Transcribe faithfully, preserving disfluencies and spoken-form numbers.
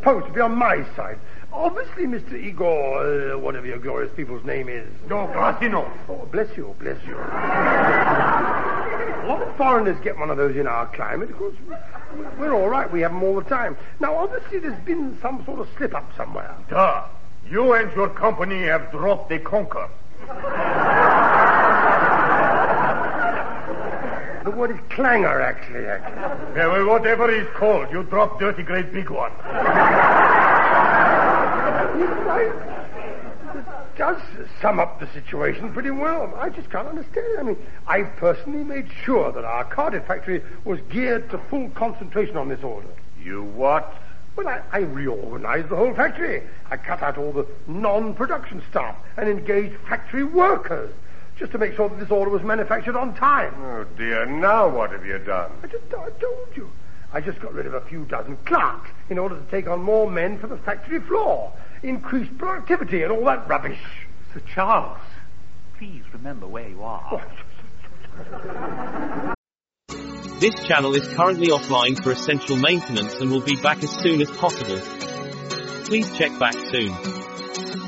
supposed to be on my side. Obviously, Mister Igor, uh, whatever your glorious people's name is. No, Krasinov. Oh, bless you, bless you. A lot of foreigners get one of those in our climate. Of course, we're all right. We have them all the time. Now, obviously, there's been some sort of slip-up somewhere. Duh. You and your company have dropped the Conquer. The word is clangor, actually. actually. Yeah, well, whatever it's called, you dropped Dirty Great Big One. It does sum up the situation pretty well. I just can't understand it. I mean, I personally made sure that our Cardiff factory was geared to full concentration on this order. You what? Well, I, I reorganized the whole factory. I cut out all the non-production staff and engaged factory workers just to make sure that this order was manufactured on time. Oh, dear. Now what have you done? I just I told you. I just got rid of a few dozen clerks in order to take on more men for the factory floor, increase productivity and all that rubbish. Sir Charles, please remember where you are. Oh. This channel is currently offline for essential maintenance and will be back as soon as possible. Please check back soon.